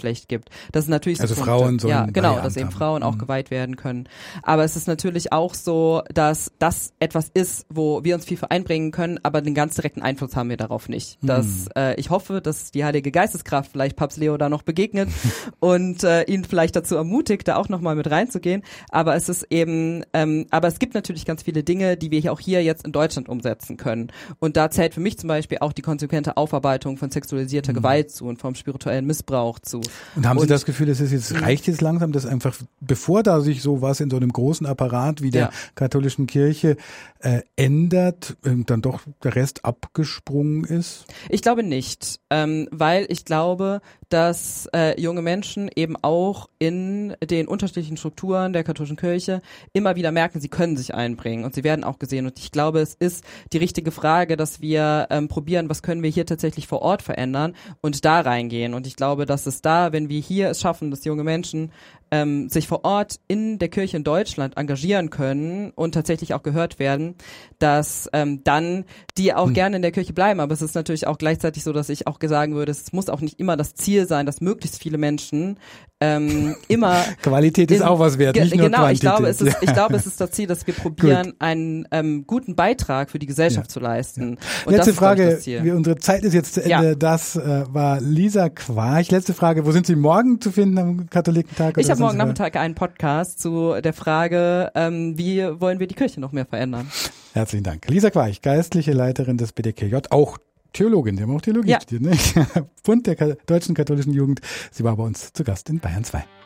Geschlecht gibt. Das ist natürlich also so Frauen sollen ja, genau, Weiheamt dass eben haben. Frauen auch geweiht werden können. Aber es ist natürlich auch so, dass das etwas ist, wo wir uns viel für einbringen können, aber den ganz direkten Einfluss haben wir darauf nicht. Ich hoffe, dass die Heilige Geisteskraft vielleicht Papst Leo da noch begegnet und ihn vielleicht dazu ermutigt, da auch nochmal mit reinzugehen. Aber es ist eben, aber es gibt natürlich ganz viele Dinge, die wir auch hier jetzt in Deutschland umsetzen können. Und da zählt für mich zum Beispiel auch die konsequente Aufarbeitung von sexualisierter Gewalt zu und vom spirituellen Missbrauch zu. Und haben Sie das Gefühl, dass es jetzt reicht jetzt langsam, dass einfach, bevor da sich sowas in so einem großen Apparat wie der katholischen Kirche ändert, dann doch der Rest abgesprungen ist? Ich glaube nicht, weil ich glaube, dass junge Menschen eben auch in den unterschiedlichen Strukturen der katholischen Kirche immer wieder merken, sie können sich einbringen und sie werden auch gesehen. Und ich glaube, es ist die richtige Frage, dass wir probieren, was können wir hier tatsächlich vor Ort verändern und da reingehen. Und ich glaube, dass es da, wenn wir hier es schaffen, dass junge Menschen sich vor Ort in der Kirche in Deutschland engagieren können und tatsächlich auch gehört werden, dass dann die auch gerne in der Kirche bleiben. Aber es ist natürlich auch gleichzeitig so, dass ich auch sagen würde, es muss auch nicht immer das Ziel sein, dass möglichst viele Menschen immer Qualität ist auch was wert, nicht nur Quantität. Ich glaube, es ist das Ziel, dass wir probieren, einen guten Beitrag für die Gesellschaft zu leisten. Und letzte das Frage, ist das Ziel. Unsere Zeit ist jetzt zu Ende. Das war Lisa Quarch. Letzte Frage, wo sind Sie morgen zu finden am Katholikentag? Ich habe morgen Nachmittag einen Podcast zu der Frage, wie wollen wir die Kirche noch mehr verändern. Herzlichen Dank. Lisa Quarch, geistliche Leiterin des BDKJ, auch Theologin. Sie haben auch Theologie studiert, ne? Bund der deutschen katholischen Jugend. Sie war bei uns zu Gast in Bayern 2.